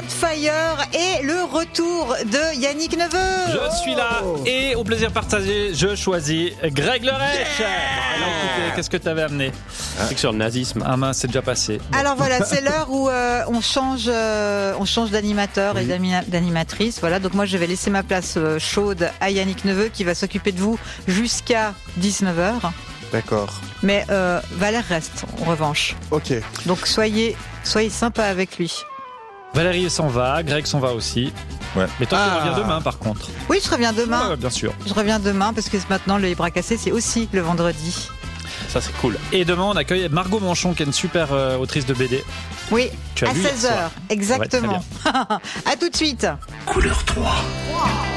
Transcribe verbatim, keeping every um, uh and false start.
Fire et le retour de Yannick Neveu. Je suis là et au plaisir partagé, je choisis Greg Lerech. Yeah Alors, écoutez, qu'est-ce que tu avais amené? C'est que sur le nazisme. Ah mince, c'est déjà passé. Bon. Alors voilà, c'est l'heure où euh, on change, euh, on change d'animateur oui. et d'anima- d'animatrice. Voilà, donc moi je vais laisser ma place euh, chaude à Yannick Neveu qui va s'occuper de vous jusqu'à dix-neuf heures. D'accord. Mais euh, Valère reste, en revanche. Ok. Donc soyez, soyez sympa avec lui. Valérie s'en va, Greg s'en va aussi. Ouais. Mais toi, ah. tu reviens demain, par contre. Oui, je reviens demain. Ouais, bien sûr. Je reviens demain parce que maintenant le bras cassé, c'est aussi le vendredi. Ça, c'est cool. Et demain, on accueille Margot Manchon, qui est une super euh, autrice de B D. Oui, tu as à lu seize heures, exactement. Ouais, à tout de suite. Couleur trois. Wow.